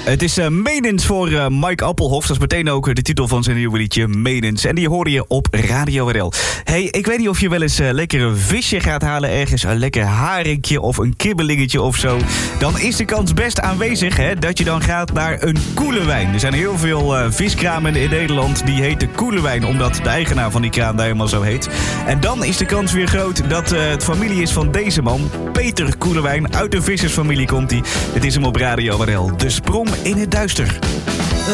Het is Menens voor Mike Appelhoff. Dat is meteen ook de titel van zijn nieuwe liedje, Menens. En die hoorde je op Radio RL. Hey, ik weet niet of je wel eens lekker een visje gaat halen ergens. Een lekker haringje of een kibbelingetje of zo. Dan is de kans best aanwezig dat je dan gaat naar een Koelewijn. Er zijn heel veel viskramen in Nederland die heten Koelewijn, omdat de eigenaar van die kraam daar helemaal zo heet. En dan is de kans weer groot dat het familie is van deze man, Peter Koelewijn. Uit de vissersfamilie komt hij. Dit is hem op Radio RL. De sprong in het duister.